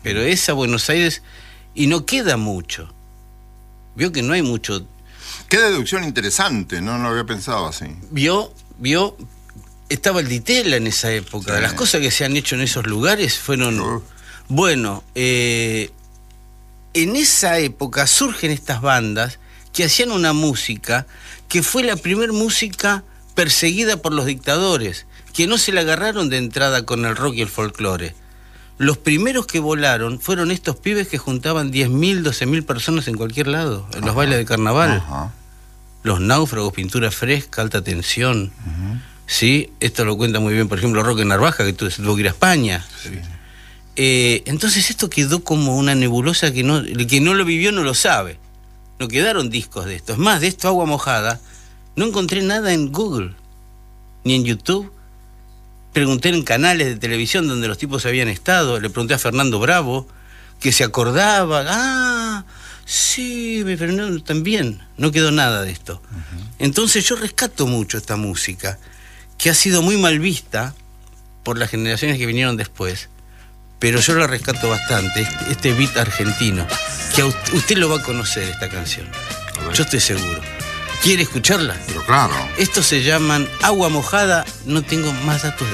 Pero esa Buenos Aires, y no queda mucho. Vio que no hay mucho. Qué deducción interesante, no lo había pensado así. Vio, estaba el Ditela en esa época. Sí. Las cosas que se han hecho en esos lugares fueron... Bueno, en esa época surgen estas bandas que hacían una música que fue la primer música perseguida por los dictadores, que no se la agarraron de entrada con el rock y el folclore. Los primeros que volaron fueron estos pibes que juntaban 10.000, 12.000 personas en cualquier lado, en los bailes de carnaval. Los Náufragos, Pintura Fresca, Alta Tensión. ¿Sí? Esto lo cuenta muy bien, por ejemplo, Roque Narvaja, que tuvo que ir a España. Sí. Entonces esto quedó como una nebulosa que el que no lo vivió no lo sabe. No quedaron discos de esto. Es más, de esto Agua Mojada, no encontré nada en Google, ni en YouTube. Pregunté en canales de televisión donde los tipos habían estado. Le pregunté a Fernando Bravo, que se acordaba. Ah, sí, pero no, también no quedó nada de esto. Entonces yo rescato mucho esta música, que ha sido muy mal vista por las generaciones que vinieron después, pero yo la rescato bastante, este beat argentino, que usted lo va a conocer, esta canción. Yo estoy seguro. ¿Quiere escucharla? Pero claro. Estos se llaman Agua Mojada, no tengo más datos de